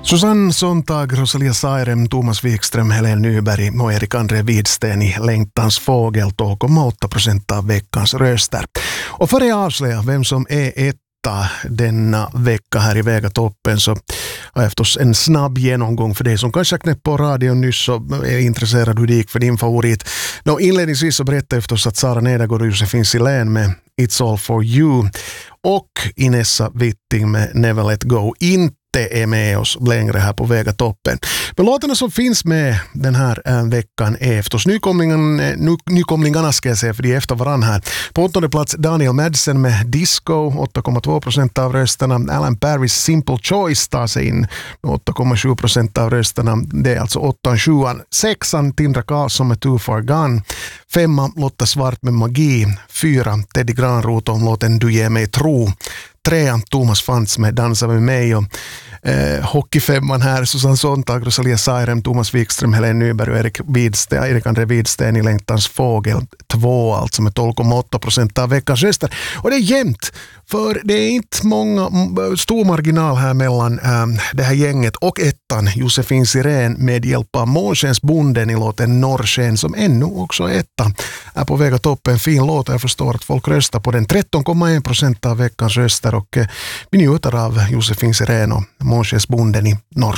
Susanne Sontag, Rosalia Sairem, Thomas Wikström, Helen Nyberg och Erik André Widsten i Längtans fågel, 2,8% av veckans röster. Och för att avslöja vem som är etta denna vecka här i Vegatoppen så har jag förstås en snabb genomgång för dig som kanske har knäppt på radion nyss och är intresserad hur det gick för din favorit. Inledningsvis så berättar jag förstås att Sara Nedergaard och Josefin Silén med It's All For You och Inessa Witting med Never Let Go inte är med oss längre här på Vegatoppen. Men låtarna som finns med den här veckan är förstås nykomlingarna ska jag säga, för de är efter varann här. På 8:e plats Daniel Madsen med Disco, 8,2% av rösterna. Alan Paris Simple Choice tar sig in med 8,7% av rösterna. Det är alltså 8-7. 6:an Tindra Karlsson med Too Far Gone. 5:an Lotta Svart med Magi. 4:an Teddy Granroth om låten Du ger mig tro. 3:an Thomas Fantz med Dansa med mig och hockeyfemman här Susanne Sontag, Rosalia Sairem, Thomas Wikström, Helen Nyberg och Erik André Widsten i Längtans fågel 2, alltså med 12,8% av veckans röster. Och det är jämnt, för det är inte många stor marginal här mellan det här gänget och ettan Josefin Silén med hjälp av Månskensbonden i låten Norrsken som ännu också är etta. Är på väg att toppen en fin låt. Jag förstår att folk röstar på den. 13,1% av veckans röster och vi njuter av Josefin Silén och Månskensbonden i Norrsken.